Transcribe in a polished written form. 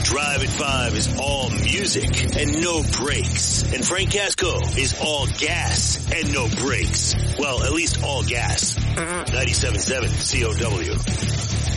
Drive at 5 is all music and no breaks. And Frank Casco is all gas and no breaks. Well, at least all gas. 97.7 COW.